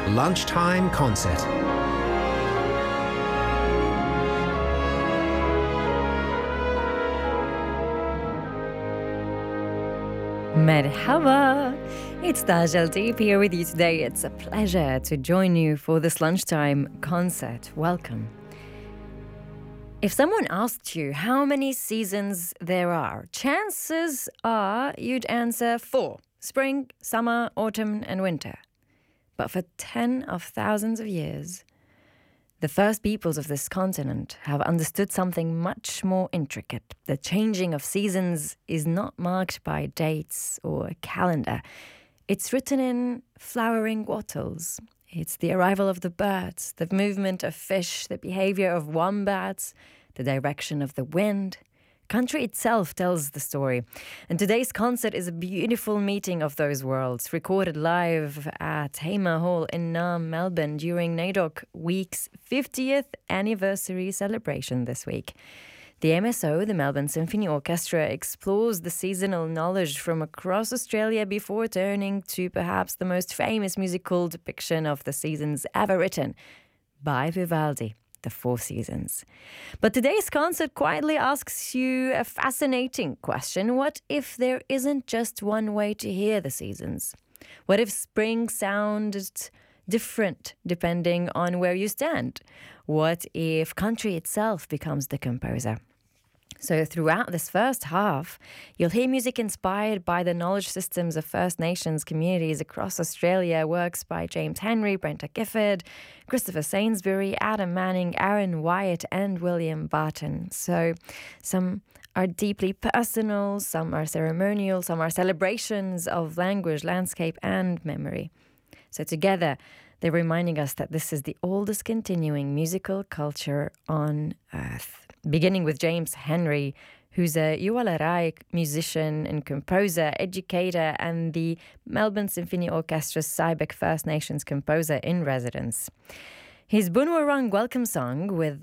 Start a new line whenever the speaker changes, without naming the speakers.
Lunchtime Concert.
Merhaba! It's Taj Al-Deep here with you today. It's a pleasure to join you for this lunchtime concert. Welcome. If someone asked you how many seasons there are, chances are you'd answer 4: spring, summer, autumn, and winter. But for 10 of thousands of years, the first peoples of this continent have understood something much more intricate. The changing of seasons is not marked by dates or a calendar. It's written in flowering wattles. It's the arrival of the birds, the movement of fish, the behavior of wombats, the direction of the wind. Country itself tells the story. And today's concert is a beautiful meeting of those worlds, recorded live at Hamer Hall in Naarm, Melbourne, during NAIDOC Week's 50th anniversary celebration this week. The MSO, the Melbourne Symphony Orchestra, explores the seasonal knowledge from across Australia before turning to perhaps the most famous musical depiction of the seasons ever written, by Vivaldi. The Four Seasons. But today's concert quietly asks you a fascinating question. What if there isn't just one way to hear the seasons? What if spring sounded different depending on where you stand? What if country itself becomes the composer? So throughout this first half, you'll hear music inspired by the knowledge systems of First Nations communities across Australia, works by James Henry, Brenta Gifford, Christopher Sainsbury, Adam Manning, Aaron Wyatt, and William Barton. So some are deeply personal, some are ceremonial, some are celebrations of language, landscape, and memory. So together, they're reminding us that this is the oldest continuing musical culture on Earth. Beginning with James Henry, who's a Yuwalarai musician and composer, educator, and the Melbourne Symphony Orchestra's Saibec First Nations composer in residence. His Bunurong welcome song with